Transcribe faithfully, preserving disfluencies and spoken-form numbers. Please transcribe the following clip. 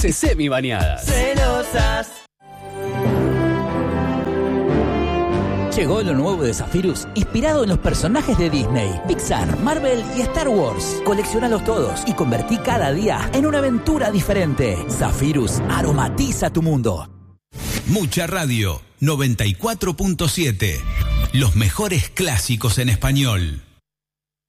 Semi bañadas. Celosas. Llegó lo nuevo de Zephyrus, inspirado en los personajes de Disney, Pixar, Marvel y Star Wars. Coleccionalos todos y convertí cada día en una aventura diferente. Zephyrus aromatiza tu mundo. Mucha Radio, noventa y cuatro punto siete. Los mejores clásicos en español.